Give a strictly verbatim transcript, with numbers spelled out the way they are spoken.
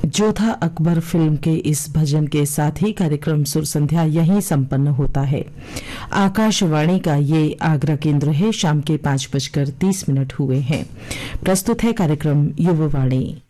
Jodha Akbar film के इस भजन के साथ ही कार्यक्रम सुर संध्या यहीं संपन्न होता है। आकाशवाणी का ये आगरा केंद्र है। शाम के पांच बजकर तीस मिनट हुए हैं। प्रस्तुत है कार्यक्रम युववाणी।